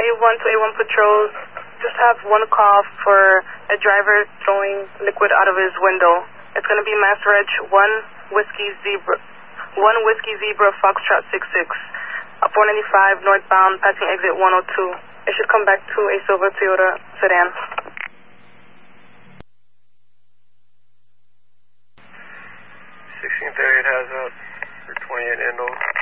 A1 to A1 patrols. Just have one call for a driver throwing liquid out of his window. It's going to be Mass Reg 1 Whiskey Zebra Foxtrot 66. 495 northbound, passing exit 102. It should come back to a silver Toyota sedan. 1638 has up for 28 Endo.